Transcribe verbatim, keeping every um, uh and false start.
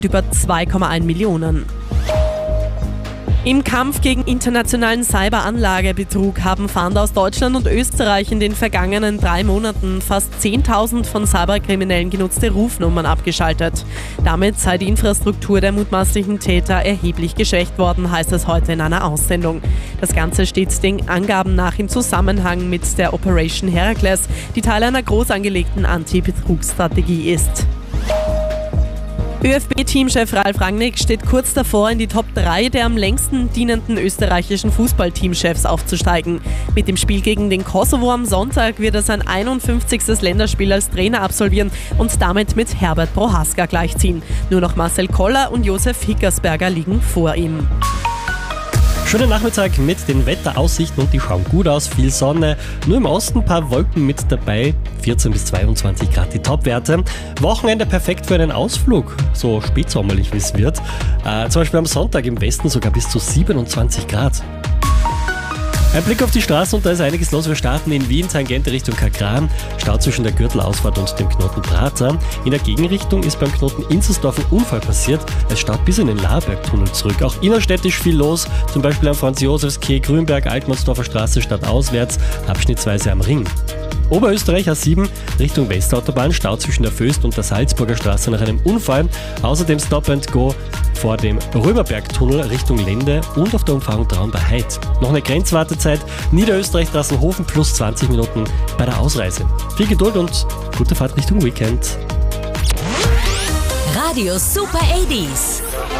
über zwei Komma eins Millionen. Im Kampf gegen internationalen Cyberanlagebetrug haben Fahnder aus Deutschland und Österreich in den vergangenen drei Monaten fast zehntausend von Cyberkriminellen genutzte Rufnummern abgeschaltet. Damit sei die Infrastruktur der mutmaßlichen Täter erheblich geschwächt worden, heißt es heute in einer Aussendung. Das Ganze steht den Angaben nach im Zusammenhang mit der Operation Heracles, die Teil einer groß angelegten Anti-Betrugsstrategie ist. ÖFB-Teamchef Ralf Rangnick steht kurz davor, in die Top drei der am längsten dienenden österreichischen Fußballteamchefs aufzusteigen. Mit dem Spiel gegen den Kosovo am Sonntag wird er sein einundfünfzigstes Länderspiel als Trainer absolvieren und damit mit Herbert Prohaska gleichziehen. Nur noch Marcel Koller und Josef Hickersberger liegen vor ihm. Schönen Nachmittag mit den Wetteraussichten und die schauen gut aus, viel Sonne, nur im Osten ein paar Wolken mit dabei, vierzehn bis zweiundzwanzig Grad die Topwerte. Wochenende perfekt für einen Ausflug, so spätsommerlich wie es wird. Äh, zum Beispiel am Sonntag im Westen sogar bis zu siebenundzwanzig Grad. Ein Blick auf die Straßen und da ist einiges los. Wir starten in Wien, Tangente Richtung Kakran, Stau zwischen der Gürtelausfahrt und dem Knoten Prater. In der Gegenrichtung ist beim Knoten Inzersdorf ein Unfall passiert. Es staut bis in den Lahrbergtunnel zurück. Auch innerstädtisch viel los, zum Beispiel am Franz-Josefs-Quai, Grünberg, Altmannsdorfer Straße stadtauswärts, abschnittsweise am Ring. Oberösterreich A sieben Richtung Westautobahn, Stau zwischen der Föst und der Salzburger Straße nach einem Unfall. Außerdem Stop and Go vor dem Römerbergtunnel Richtung Lende und auf der Umfahrung Traun bei Heid. Noch eine Grenzwartezeit, Niederösterreich-Drassenhofen plus zwanzig Minuten bei der Ausreise. Viel Geduld und gute Fahrt Richtung Weekend. Radio Super achtzig.